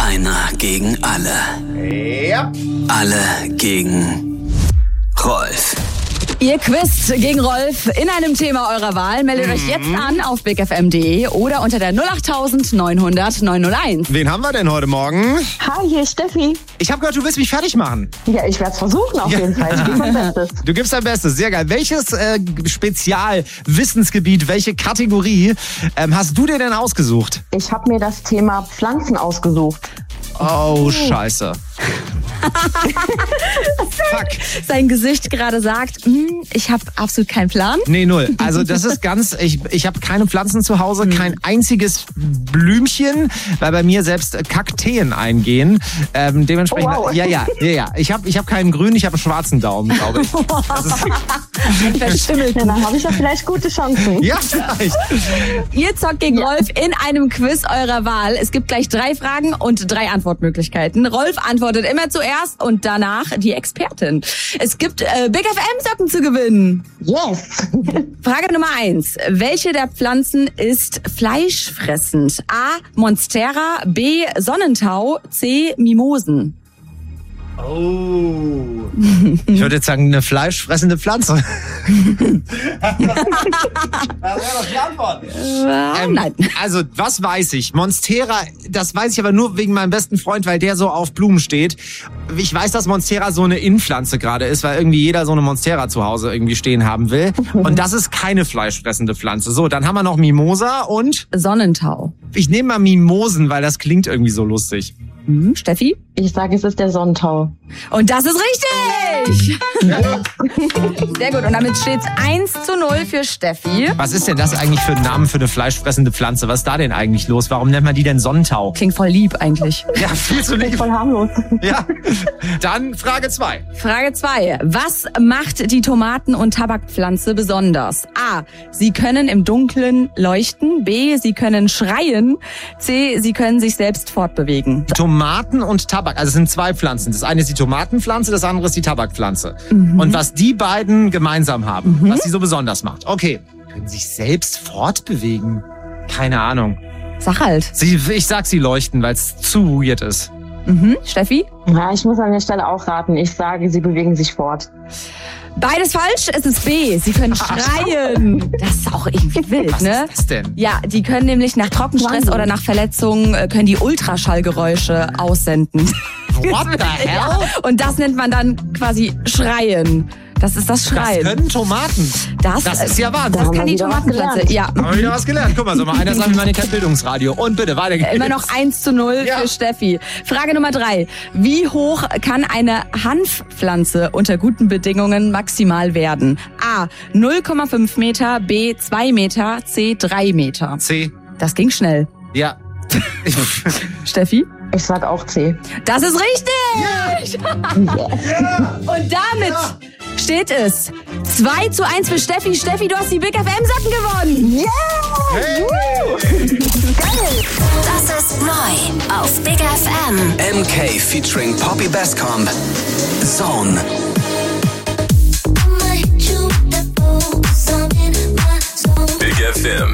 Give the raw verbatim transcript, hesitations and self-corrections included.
Einer gegen alle. Ja. Alle gegen Rolf. Ihr quizt gegen Rolf in einem Thema eurer Wahl. Meldet mhm. euch jetzt an auf big f m punkt d e oder unter der null acht neunhundert neunhunderteins. Wen haben wir denn heute Morgen? Hi, hier ist Steffi. Ich habe gehört, du willst mich fertig machen. Ja, ich werde es versuchen auf ja. jeden Fall. Ich gebe mein Bestes. Du gibst dein Bestes, sehr geil. Welches äh, Spezialwissensgebiet, welche Kategorie ähm, hast du dir denn ausgesucht? Ich habe mir das Thema Pflanzen ausgesucht. Oh, scheiße. Fuck. Sein Gesicht gerade sagt, ich habe absolut keinen Plan. Nee, null. Also das ist ganz, ich, ich habe keine Pflanzen zu Hause, hm. kein einziges Blümchen, weil bei mir selbst Kakteen eingehen. Ähm, dementsprechend, oh, wow. ja, ja, ja, ja. Ich habe ich hab keinen grünen, ich habe einen schwarzen Daumen, glaube ich. Das ist Verschimmelt. Ja, dann habe ich ja vielleicht gute Chancen. Ja, vielleicht. Ihr zockt gegen ja. Rolf in einem Quiz eurer Wahl. Es gibt gleich drei Fragen und drei Antwortmöglichkeiten. Rolf antwortet immer zuerst und danach die Expertin. Es gibt äh, Big F M-Socken zu gewinnen. Yes. Frage Nummer eins. Welche der Pflanzen ist fleischfressend? A. Monstera, B. Sonnentau, C. Mimosen. Oh. Ich würde jetzt sagen, eine fleischfressende Pflanze. Das wäre doch die Antwort. Äh, ähm, nein. Also, was weiß ich? Monstera, das weiß ich aber nur wegen meinem besten Freund, weil der so auf Blumen steht. Ich weiß, dass Monstera so eine Innenpflanze gerade ist, weil irgendwie jeder so eine Monstera zu Hause irgendwie stehen haben will. Und das ist keine fleischfressende Pflanze. So, dann haben wir noch Mimosa und Sonnentau. Ich nehme mal Mimosen, weil das klingt irgendwie so lustig. Hm, Steffi? Ich sage, es ist der Sonnentau. Und das ist richtig! Sehr gut. Und damit steht es eins zu null für Steffi. Was ist denn das eigentlich für ein Name für eine fleischfressende Pflanze? Was ist da denn eigentlich los? Warum nennt man die denn Sonnentau? Klingt voll lieb eigentlich. Ja, viel zu lieb. Voll harmlos. Ja. Dann Frage zwei. Frage zwei. Was macht die Tomaten- und Tabakpflanze besonders? A. Sie können im Dunkeln leuchten. B. Sie können schreien. C. Sie können sich selbst fortbewegen. Tomaten und Tabak. Also es sind zwei Pflanzen. Das eine ist die Tomatenpflanze, das andere ist die Tabakpflanze. Mhm. Und was die beiden gemeinsam haben, mhm. was sie so besonders macht. Okay. Können sich selbst fortbewegen? Keine Ahnung. Sag halt. Sie, ich sag, sie leuchten, weil es zu weird ist. Mhm. Steffi? Ja, ich muss an der Stelle auch raten. Ich sage, sie bewegen sich fort. Beides falsch, es ist B. Sie können schreien. Das ist auch irgendwie wild, Was ne? Was ist das denn? Ja, die können nämlich nach Trockenstress oder nach Verletzungen äh, können die Ultraschallgeräusche aussenden. What the hell? Ja, und das nennt man dann quasi Schreien. Das ist das Schreien. Das können Tomaten. Das, das ist ja Wahnsinn. Das kann die Tomatenpflanze. Ja. Haben wir wieder was gelernt. Guck mal, soll mal einer sagen, wir machen kein Bildungsradio. Und bitte, weiter geht's. Immer noch eins zu null ja. für Steffi. Frage Nummer drei. Wie hoch kann eine Hanfpflanze unter guten Bedingungen maximal werden? A. null Komma fünf Meter, B. zwei Meter, C. drei Meter. C. Das ging schnell. Ja. Steffi? Ich sag auch C. Das ist richtig! Ja. Yeah. Und damit ja. steht es zwei zu eins für Steffi. Steffi, du hast die Big F M-Socken gewonnen. Yeah! Hey. Geil! Das ist neu auf Big F M. M K featuring Poppy Bestcomb. Zone. Big F M.